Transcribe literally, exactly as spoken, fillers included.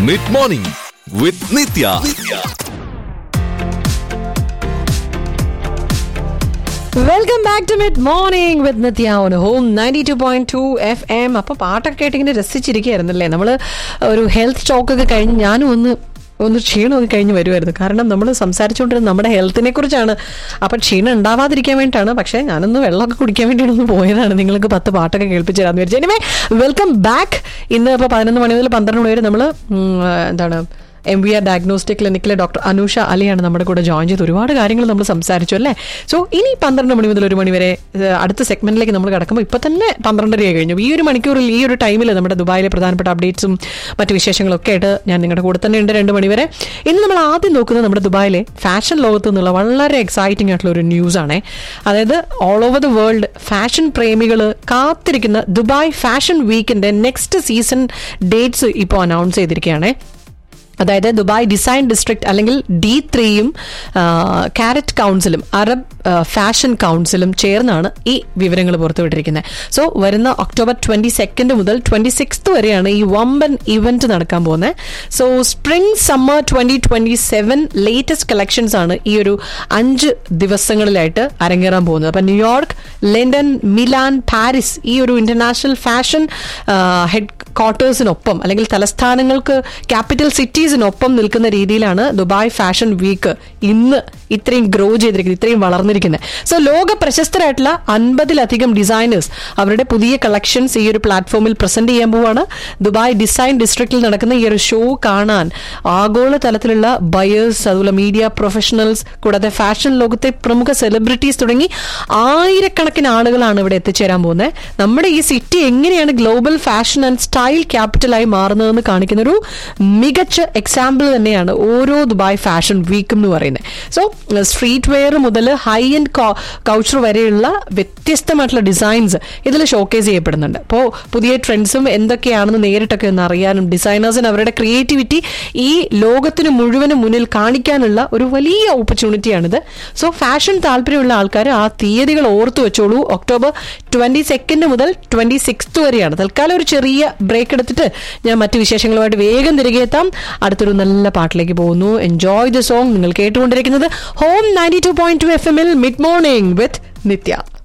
Mid Morning with Nitya. Welcome back to mid morning with Nithya on home ninety two point two F M. അപ്പോൾ പാട്ടൊക്കെ കേട്ട് ഇങ്ങനെ രസിച്ചിരിക്കുകയായിരുന്നല്ലേ. നമ്മൾ ഒരു health ടോക്കൊക്കെ കഴിഞ്ഞ് ഞാനും ഒന്ന് ഒന്ന് ക്ഷീണമൊക്കെ കഴിഞ്ഞ് വരുമായിരുന്നു. കാരണം നമ്മൾ സംസാരിച്ചുകൊണ്ടിരുന്നത് നമ്മുടെ ഹെൽത്തിനെ കുറിച്ചാണ്. അപ്പം ക്ഷീണം ഉണ്ടാവാതിരിക്കാൻ വേണ്ടിയിട്ടാണ്. പക്ഷേ ഞാനൊന്ന് വെള്ളമൊക്കെ കുടിക്കാൻ വേണ്ടിയാണ് ഒന്ന് പോയതാണ്. നിങ്ങൾക്ക് പത്ത് പാട്ടൊക്കെ കേൾപ്പിച്ചു തരാമെന്ന് വിചാരിച്ചു. Anyway welcome back. ഇന്ന് ഇപ്പോൾ പതിനൊന്ന് മണി മുതൽ പന്ത്രണ്ട് മണി വരെ നമ്മൾ എന്താണ് M V R diagnostic ക്ലിനിക്കിലെ doctor Anusha അലിയാണ് നമ്മുടെ കൂടെ ജോയിൻ ചെയ്ത് ഒരുപാട് കാര്യങ്ങൾ നമ്മൾ സംസാരിച്ചു അല്ലേ. സോ ഇനി പന്ത്രണ്ട് മണി മുതൽ ഒരു മണി വരെ അടുത്ത സെഗ്മെന്റിലേക്ക് നമ്മൾ കിടക്കുമ്പോൾ ഇപ്പം തന്നെ പന്ത്രണ്ടരയായി കഴിഞ്ഞു. ഈ ഒരു മണിക്കൂറിൽ ഈ ഒരു ടൈമിൽ നമ്മുടെ ദുബായിലെ പ്രധാനപ്പെട്ട അപ്ഡേറ്റ്സും മറ്റു വിശേഷങ്ങളൊക്കെ ആയിട്ട് ഞാൻ നിങ്ങളുടെ കൂടെ തന്നെ ഉണ്ട് രണ്ട് മണി വരെ. ഇന്ന് നമ്മൾ ആദ്യം നോക്കുന്നത് നമ്മുടെ ദുബായിലെ ഫാഷൻ ലോകത്ത് നിന്നുള്ള വളരെ എക്സൈറ്റിംഗ് ആയിട്ടുള്ള ഒരു ന്യൂസാണ്. അതായത് all over the world fashion പ്രേമികൾ കാത്തിരിക്കുന്ന Dubai fashion വീക്കിന്റെ next season dates ഇപ്പോൾ അനൗൺസ് ചെയ്തിരിക്കുകയാണ്. അതായത് ദുബായ് ഡിസൈൻ ഡിസ്ട്രിക്ട് അല്ലെങ്കിൽ ഡി ത്രീയും കാരറ്റ് കൗൺസിലും അറബ് ഫാഷൻ കൗൺസിലും ചേർന്നാണ് ഈ വിവരങ്ങൾ പുറത്തുവിട്ടിരിക്കുന്നത്. സോ വരുന്ന ഒക്ടോബർ ട്വന്റി സെക്കൻഡ് മുതൽ ട്വന്റി സിക്സ്ത് വരെയാണ് ഈ വമ്പൻ ഇവന്റ് നടക്കാൻ പോകുന്നത്. So spring summer twenty twenty seven latest collections ആണ് ഈ ഒരു അഞ്ച് ദിവസങ്ങളിലായിട്ട് അരങ്ങേറാൻ പോകുന്നത്. അപ്പം ന്യൂയോർക്ക്, ലണ്ടൻ, മിലാൻ, പാരീസ് ഈ ഒരു ഇന്റർനാഷണൽ ഫാഷൻ ഹെഡ് ക്വാർട്ടേഴ്സിനൊപ്പം അല്ലെങ്കിൽ തലസ്ഥാനങ്ങൾക്ക് ക്യാപിറ്റൽ സിറ്റീസിനൊപ്പം നിൽക്കുന്ന രീതിയിലാണ് ദുബായ് ഫാഷൻ വീക്ക് ഇന്ന് ഇത്രയും ഗ്രോ ചെയ്തിരിക്കുന്നത്, ഇത്രയും വളർന്നിരിക്കുന്നത്. സോ ലോക പ്രശസ്തരായിട്ടുള്ള അൻപതിലധികം ഡിസൈനേഴ്സ് അവരുടെ പുതിയ കളക്ഷൻസ് ഈ ഒരു പ്ലാറ്റ്ഫോമിൽ പ്രസന്റ് ചെയ്യാൻ പോവാണ്. ദുബായ് ഡിസൈൻ ഡിസ്ട്രിക്റ്റിൽ നടക്കുന്ന ഈ ഒരു ഷോ കാണാൻ ആഗോള തലത്തിലുള്ള ബയേഴ്സ്, അതുപോലെ മീഡിയ പ്രൊഫഷണൽസ്, കൂടാതെ ഫാഷൻ ലോകത്തെ പ്രമുഖ സെലിബ്രിറ്റീസ് തുടങ്ങി ആയിരക്കണക്കിന് ആളുകളാണ് ഇവിടെ എത്തിച്ചേരാൻ പോകുന്നത്. നമ്മുടെ ഈ സിറ്റി എങ്ങനെയാണ് ഗ്ലോബൽ ഫാഷൻ ആൻഡ് സ്റ്റൈൽ ക്യാപിറ്റലായി മാറുന്നതെന്ന് കാണിക്കുന്ന ഒരു മികച്ച എക്സാമ്പിൾ തന്നെയാണ് ഓരോ ദുബായ് ഫാഷൻ വീക്കും എന്ന് പറയുന്നത്. സോ സ്ട്രീറ്റ് വെയർ മുതൽ ഹൈ എൻഡ് കൗച്ചർ വരെയുള്ള വ്യത്യസ്തമായിട്ടുള്ള ഡിസൈൻസ് ഇതിൽ ഷോക്കേസ് ചെയ്യപ്പെടുന്നുണ്ട്. അപ്പോൾ പുതിയ ട്രെൻഡ്സും എന്തൊക്കെയാണെന്ന് നേരിട്ടൊക്കെ ഒന്ന് അറിയാനും ഡിസൈനേഴ്സിന് അവരുടെ ക്രിയേറ്റിവിറ്റി ഈ ലോകത്തിന് മുഴുവനും മുന്നിൽ കാണിക്കാനുള്ള ഒരു വലിയ ഓപ്പർച്യൂണിറ്റിയാണിത്. സോ ഫാഷൻ താല്പര്യമുള്ള ആൾക്കാർ ആ തീയതികൾ ഓർത്തു വെച്ചോളൂ. ഒക്ടോബർ ട്വന്റി സെക്കൻഡ് മുതൽ ട്വന്റി സിക്സ്ത് വരെയാണ്. തൽക്കാലം ഒരു ചെറിയ ബ്രേക്ക് എടുത്തിട്ട് ഞാൻ മറ്റു വിശേഷങ്ങളുമായിട്ട് വേഗം തിരികെ എത്താം. അടുത്തൊരു നല്ല പാട്ടിലേക്ക് പോകുന്നു. Enjoy the song. നിങ്ങൾ കേട്ടുകൊണ്ടിരിക്കുന്നത് home ninety two point two F എമ്മിൽ മിഡ് മോർണിംഗ് വിത്ത് നിത്യ.